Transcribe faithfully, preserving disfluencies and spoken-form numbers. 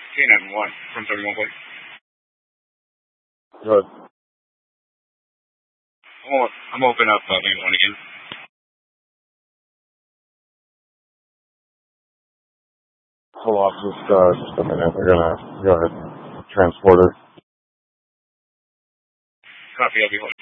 K nine one from thirty-one, please. Good. Hold on. I'm open up uh, lane one again. Hold on, just, uh, just a minute. We're gonna go ahead and transport her. Copy, I'll be holding.